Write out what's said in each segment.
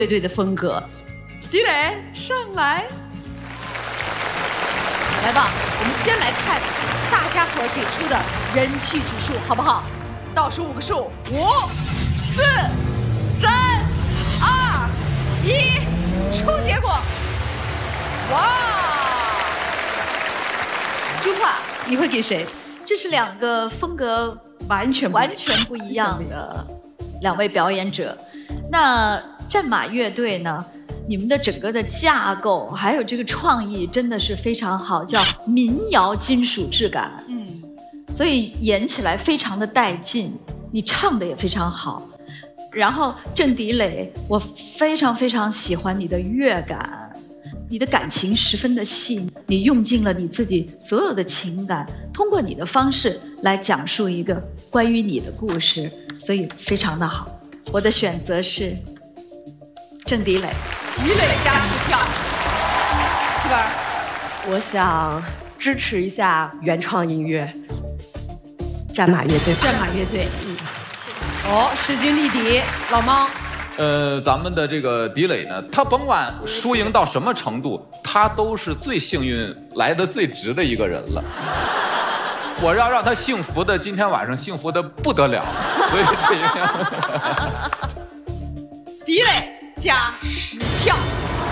乐队的风格。狄磊上来，来吧，我们先来看大家伙给出的人气指数，好不好？倒数5个数，5、4、3、2、1，出结果。哇！朱桦，你会给谁？ 这是2个风格完全不一样的2位表演者。那战马乐队呢？你们的整个的架构还有这个创意真的是非常好，叫民谣金属质感。所以演起来非常的带劲，你唱的也非常好。然后郑狄磊，我非常非常喜欢你的乐感，你的感情十分的细，你用尽了你自己所有的情感，通过你的方式来讲述一个关于你的故事，所以非常的好。我的选择是郑狄磊。 狄磊加支票，是吧？ 我想支持一下原创音乐，战马乐队。 战马乐队，哦，势均力敌，老猫。 咱们的这个狄磊呢，他甭管输赢到什么程度，他都是最幸运来得最直的一个人了。我要让他幸福的，今天晚上幸福的不得了，所以这样。 狄磊加10票。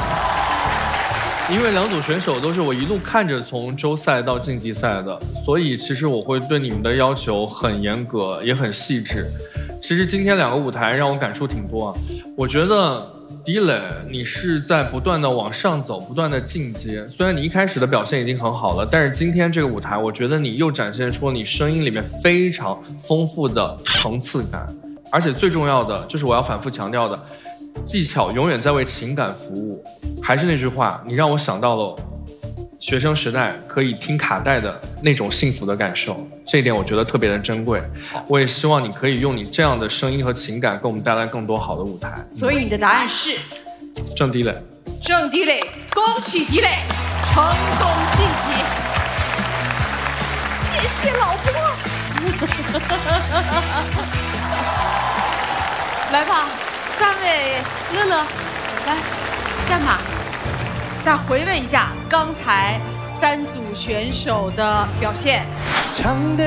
因为2组选手都是我一路看着从周赛到晋级赛的，所以其实我会对你们的要求很严格，也很细致。其实今天2个舞台让我感触挺多啊。我觉得狄磊，你是在不断的往上走，不断的进阶。虽然你一开始的表现已经很好了，但是今天这个舞台，我觉得你又展现出了你声音里面非常丰富的层次感，而且最重要的就是我要反复强调的，技巧永远在为情感服务。还是那句话，你让我想到了学生时代可以听卡带的那种幸福的感受，这一点我觉得特别的珍贵。我也希望你可以用你这样的声音和情感给我们带来更多好的舞台。 所以你的答案是郑狄磊。 郑狄磊，恭喜狄磊成功晋级。谢谢老婆。来吧，3位乐乐，来战马，再回味一下刚才3组选手的表现。 唱得